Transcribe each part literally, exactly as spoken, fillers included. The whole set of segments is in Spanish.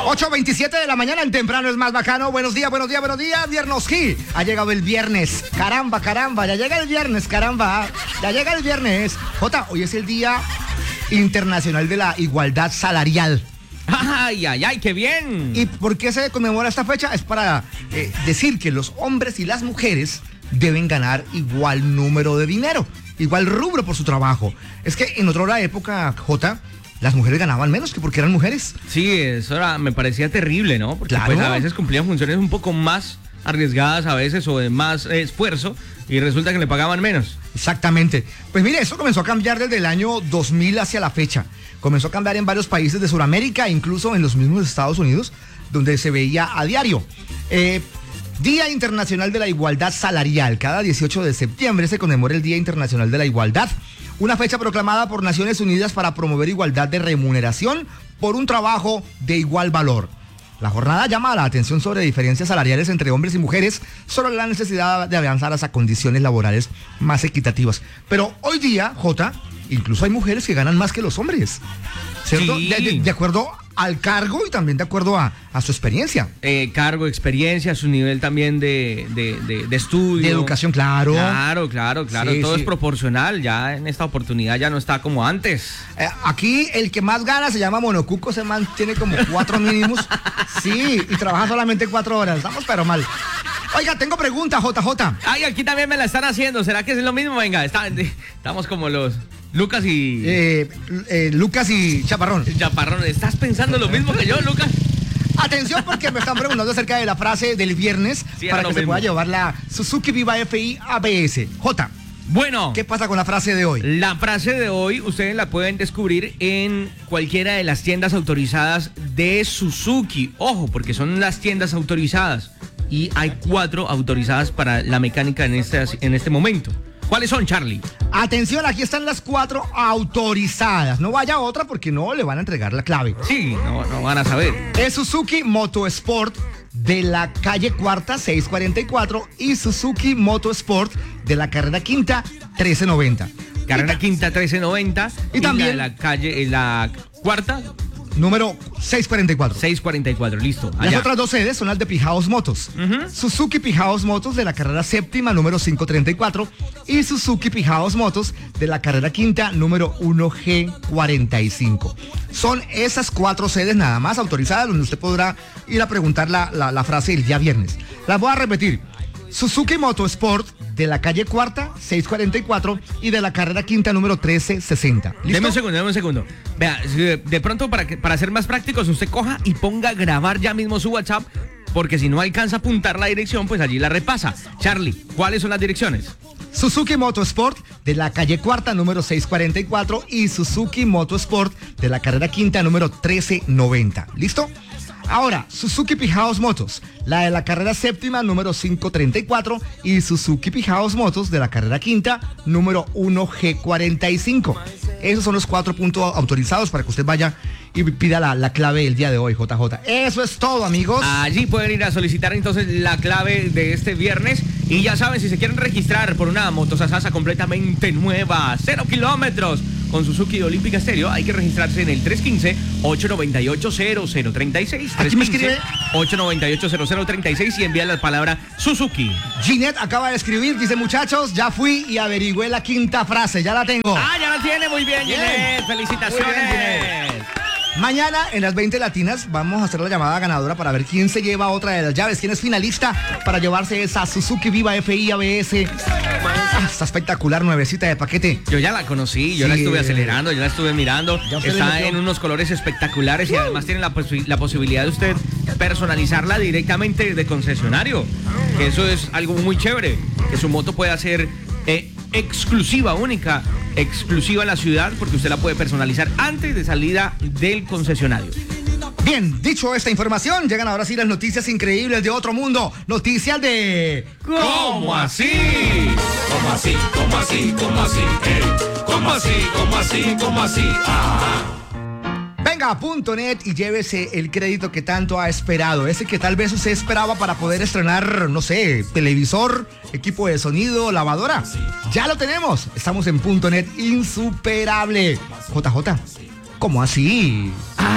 ocho veintisiete de la mañana, en temprano es más bacano. Buenos días, buenos días, buenos días. Viernes G. Ha llegado el viernes. Caramba, caramba. Ya llega el viernes, caramba. Ya llega el viernes. Jota, hoy es el Día Internacional de la Igualdad Salarial. ¡Ay, ay, ay, qué bien! ¿Y por qué se conmemora esta fecha? Es para eh, decir que los hombres y las mujeres deben ganar igual número de dinero, igual rubro por su trabajo. Es que en otra época, Jota, las mujeres ganaban menos que porque eran mujeres. Sí, eso era, me parecía terrible, ¿no? Porque Claro. pues a veces cumplían funciones un poco más arriesgadas a veces o de más eh, esfuerzo y resulta que le pagaban menos. Exactamente. Pues mire, eso comenzó a cambiar desde el año dos mil hacia la fecha. Comenzó a cambiar en varios países de Sudamérica, incluso en los mismos Estados Unidos, donde se veía a diario. Eh, Día Internacional de la Igualdad Salarial. Cada dieciocho de septiembre se conmemora el Día Internacional de la Igualdad, una fecha proclamada por Naciones Unidas para promover igualdad de remuneración por un trabajo de igual valor. La jornada llama a la atención sobre diferencias salariales entre hombres y mujeres, sobre la necesidad de avanzar hacia condiciones laborales más equitativas. Pero hoy día, Jota, incluso hay mujeres que ganan más que los hombres, ¿cierto? Sí. De, de- de acuerdo al cargo y también de acuerdo a, a su experiencia. Eh, cargo, experiencia, su nivel también de, de, de, de estudio. De educación, claro. Claro, claro, claro. Sí, Todo sí. es proporcional. Ya en esta oportunidad ya no está como antes. Eh, aquí el que más gana se llama Monocuco, se mantiene como cuatro mínimos. Sí, y trabaja solamente cuatro horas. Estamos pero mal. Oiga, tengo pregunta, J J. Ay, aquí también me la están haciendo. ¿Será que es lo mismo? Venga, está- estamos como los Lucas y Eh, eh, Lucas y Chaparrón. Chaparrón. ¿Estás pensando lo mismo que yo, Lucas? Atención porque me están preguntando acerca de la frase del viernes Sí, era para lo que se mismo. pueda llevar la Suzuki Viva F I A B S. J, Bueno, ¿qué pasa con la frase de hoy? la frase de hoy ustedes la pueden descubrir en cualquiera de las tiendas autorizadas de Suzuki. Ojo, porque son las tiendas autorizadas y hay cuatro autorizadas para la mecánica en este, en este momento. ¿Cuáles son, Charlie? Atención, aquí están las cuatro autorizadas. No vaya a otra porque no le van a entregar la clave. Sí, no, no van a saber. Es Suzuki Moto Sport de la calle Cuarta seiscientos cuarenta y cuatro y Suzuki Moto Sport de la carrera Quinta trece noventa. Carrera Quinta trece noventa Y y, también- la de la calle, en la cuarta Número seiscientos cuarenta y cuatro. seiscientos cuarenta y cuatro, listo. Las Allá. otras dos sedes son las de Pijaos Motos. Suzuki Pijaos Motos de la carrera séptima, número quinientos treinta y cuatro, y Suzuki Pijaos Motos de la carrera quinta, número uno G cuarenta y cinco. Son esas cuatro sedes nada más autorizadas donde usted podrá ir a preguntar la, la, la frase el día viernes. Las voy a repetir. Suzuki Moto Sport de la calle Cuarta, seiscientos cuarenta y cuatro, y de la carrera quinta, número trece sesenta. ¿Listo? Deme un segundo, deme un segundo. Vea, si de, de pronto para, que, para ser más prácticos, usted coja y ponga a grabar ya mismo su WhatsApp, porque si no alcanza a apuntar la dirección, pues allí la repasa. Charlie, ¿cuáles son las direcciones? Suzuki Motorsport de la calle Cuarta, número seiscientos cuarenta y cuatro, y Suzuki Motorsport de la carrera Quinta, número trece noventa. ¿Listo? Ahora, Suzuki Pijaos Motos, la de la carrera séptima, número quinientos treinta y cuatro, y Suzuki Pijaos Motos de la carrera quinta, número uno G cuarenta y cinco. Esos son los cuatro puntos autorizados para que usted vaya y pida la, la clave del día de hoy, J J. Eso es todo, amigos. Allí pueden ir a solicitar entonces la clave de este viernes. Y ya saben, si se quieren registrar por una motosasasa completamente nueva, cero kilómetros, con Suzuki Olímpica Stereo, hay que registrarse en el tres uno cinco, ocho nueve ocho, cero cero tres seis. Aquí me escribe ocho nueve ocho, cero cero tres seis y envía la palabra Suzuki. Ginette acaba de escribir, dice: muchachos, ya fui y averigüé la quinta frase, ya la tengo. Ah, ya la tiene, muy bien, Bien. Ginette. Felicitaciones. Muy bien, Ginette. Mañana en las veinte latinas vamos a hacer la llamada ganadora para ver quién se lleva otra de las llaves, quién es finalista para llevarse esa Suzuki Viva F I A B S. Ah, está espectacular, nuevecita de paquete. Yo ya la conocí, yo la Sí. estuve acelerando, yo la estuve mirando. Ya usted le Está metió. en unos colores espectaculares y además tiene la, posi- la posibilidad de usted personalizarla directamente de concesionario. Que eso es algo muy chévere, que su moto pueda ser eh, exclusiva, única, exclusiva en la ciudad, porque usted la puede personalizar antes de salida del concesionario. Bien, dicho esta información, llegan ahora sí las noticias increíbles de otro mundo. Noticias de... ¿Cómo así? ¿Cómo así? ¿Cómo así? ¿Cómo así? Ey, ¿cómo así? ¿Cómo así? ¿Cómo así? Ah. Venga a punto net y llévese el crédito que tanto ha esperado. Ese que tal vez usted esperaba para poder estrenar, no sé, televisor, equipo de sonido, lavadora. Ya lo tenemos. Estamos en punto net insuperable. J J, ¿cómo así? Ah,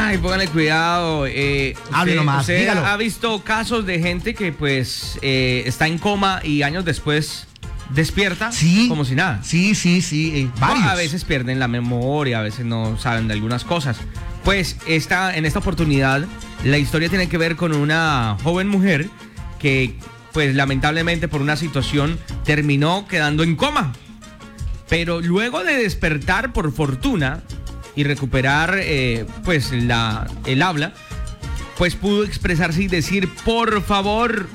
Ay, póngale cuidado. Eh, Hable usted, nomás, usted dígalo. ha visto casos de gente que pues eh, está en coma y años después despierta Sí. como si nada. Sí, sí, sí, eh, varios. No, a veces pierden la memoria, a veces no saben de algunas cosas. Pues esta, en esta oportunidad la historia tiene que ver con una joven mujer que pues lamentablemente por una situación terminó quedando en coma. Pero luego de despertar por fortuna y recuperar eh, pues la, el habla, pues pudo expresarse y decir, por favor,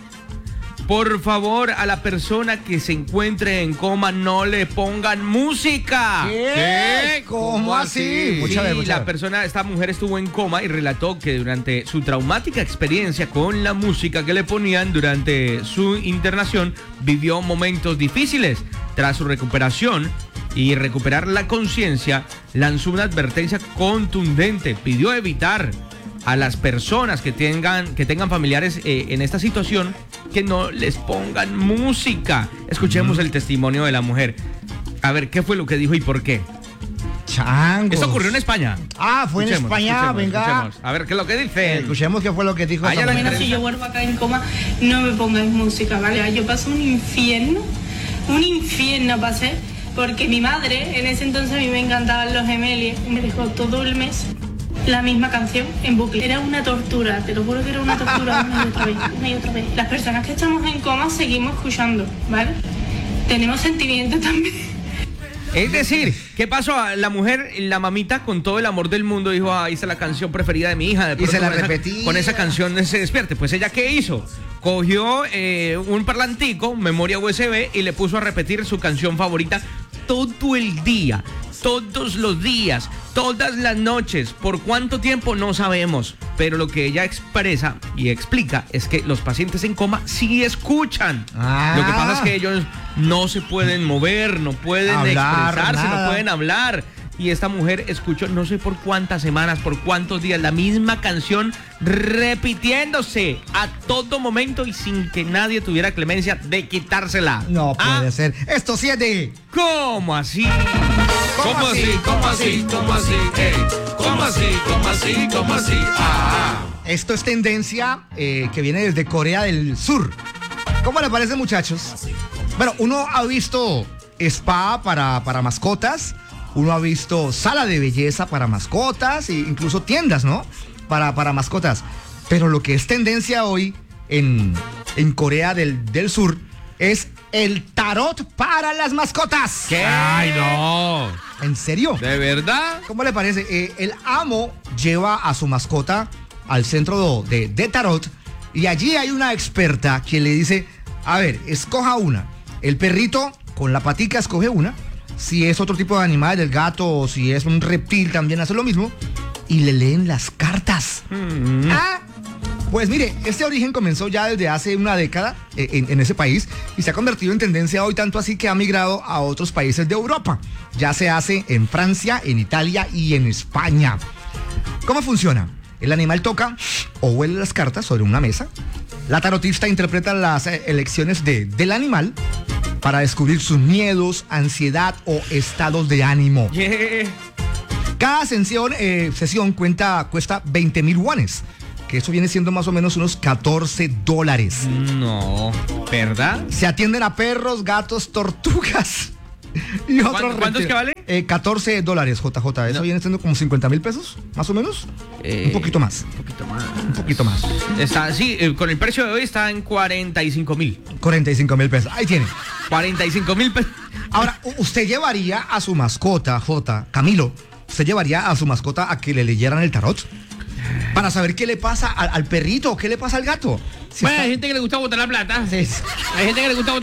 por favor, a la persona que se encuentre en coma no le pongan música. ¿Qué? ¿Cómo así? Mucha Sí, ver, mucha la ver. persona, esta mujer estuvo en coma y relató que durante su traumática experiencia con la música que le ponían durante su internación, vivió momentos difíciles. Tras su recuperación y recuperar la conciencia, lanzó una advertencia contundente. Pidió evitar a las personas que tengan, que tengan familiares eh, en esta situación que no les pongan música. Escuchemos el testimonio de la mujer. A ver, ¿qué fue lo que dijo y por qué? Changos. Esto ocurrió en España. Ah, fue en Escuchemos, España, escuchemos, venga. escuchemos. A ver, ¿qué es lo que dice? Eh, escuchemos qué fue lo que dijo. Ah, ya esa la mujer. Bueno, si yo vuelvo acá en coma, no me pongáis música, ¿vale? Yo paso un infierno, un infierno pasé, porque mi madre, en ese entonces a mí me encantaban los Gemelis, y me dejó todo el mes la misma canción en bucle. Era una tortura, te lo juro que era una tortura una y otra vez, una y otra vez. Las personas que estamos en coma seguimos escuchando, ¿vale? Tenemos sentimientos también. Es decir, ¿qué pasó? La mujer, la mamita, con todo el amor del mundo, dijo, ah, esa es la canción preferida de mi hija. De Y pronto se la con esa- repetía. Con esa canción se despierte. Pues ella, ¿qué hizo? Cogió eh, un parlantico, memoria U S B, y le puso a repetir su canción favorita todo el día, todos los días, todas las noches. ¿Por cuánto tiempo? No sabemos. Pero lo que ella expresa y explica es que los pacientes en coma sí escuchan. Ah. Lo que pasa es que ellos no se pueden mover, no pueden Hablar, expresarse, nada. no pueden hablar. Y esta mujer escuchó no sé por cuántas semanas, por cuántos días, la misma canción repitiéndose a todo momento y sin que nadie tuviera clemencia de quitársela. No puede Ah, ser. Esto sí es de. ¿cómo así? ¿Cómo así? ¿Cómo así? ¿Cómo así? Ey, ¿cómo así? ¿Cómo así? ¿Cómo así? Ah. Esto es tendencia eh, que viene desde Corea del Sur. ¿Cómo le parece, muchachos? Bueno, uno ha visto spa para, para mascotas, uno ha visto sala de belleza para mascotas e incluso tiendas, ¿no? Para, para mascotas. Pero lo que es tendencia hoy en, en Corea del, del Sur es el tarot para las mascotas. ¿Qué? Ay, no. ¿En serio? ¿De verdad? ¿Cómo le parece? Eh, el amo lleva a su mascota al centro de, de tarot y allí hay una experta que le dice, a ver, escoja una. El perrito con la patica escoge una. Si es otro tipo de animal, el gato, o si es un reptil, también hace lo mismo. Y le leen las cartas. Mm. Ah, pues mire, este origen comenzó ya desde hace una década eh, en, en ese país y se ha convertido en tendencia hoy, tanto así que ha migrado a otros países de Europa. Ya se hace en Francia, en Italia y en España. ¿Cómo funciona? El animal toca o huele las cartas sobre una mesa. La tarotista interpreta las eh, elecciones de, del animal para descubrir sus miedos, ansiedad o estados de ánimo. Yeah. Cada sesión, eh, sesión cuenta, cuesta veinte mil wones, que eso viene siendo más o menos unos catorce dólares. No, ¿verdad? Se atienden a perros, gatos, tortugas y otros ¿Cuánto- cuántos reptiles. que vale? Eh, catorce dólares, J J. Eso No. viene siendo como cincuenta mil pesos, más o menos. Eh, Un poquito más, Un poquito más. un poquito más. Está, sí, eh, con el precio de hoy está en cuarenta y cinco mil. cuarenta y cinco mil pesos. Ahí tiene. cuarenta y cinco mil pesos. Ahora, u- usted llevaría a su mascota, J, Camilo, ¿usted llevaría a su mascota a que le leyeran el tarot? Para saber qué le pasa al, al perrito o qué le pasa al gato. Si Bueno, está- hay gente que le gusta botar la plata. Sí. Hay gente que le gusta botar